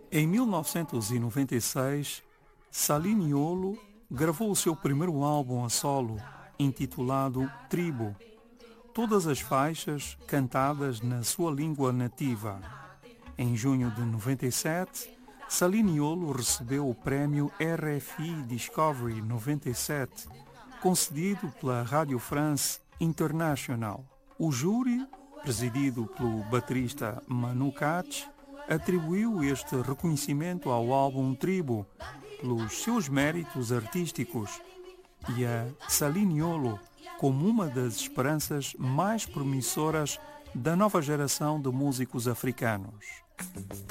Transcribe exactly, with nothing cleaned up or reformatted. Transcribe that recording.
Em mil novecentos e noventa e seis, Saliniolo gravou o seu primeiro álbum a solo, intitulado Tribo. Todas as faixas cantadas na sua língua nativa. Em junho de noventa e sete, Saliniolo recebeu o prémio R F I Discovery noventa e sete, concedido pela Radio France International. O júri, presidido pelo baterista Manu Katz, atribuiu este reconhecimento ao álbum Tribo pelos seus méritos artísticos e a Saliniolo como uma das esperanças mais promissoras da nova geração de músicos africanos.